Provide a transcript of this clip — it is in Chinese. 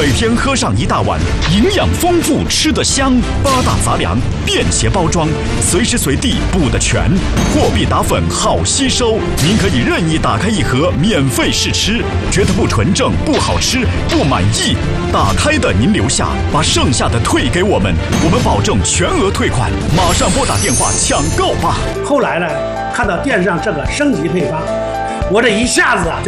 每天喝上一大碗，营养丰富，吃得香。八大杂粮，便携包装，随时随地补得全。货币打粉好吸收，您可以任意打开一盒免费试吃，觉得不纯正、不好吃、不满意，打开的您留下，把剩下的退给我们，我们保证全额退款。马上拨打电话抢购吧。 后来呢，看到电视上这个升级配方，我这一下子就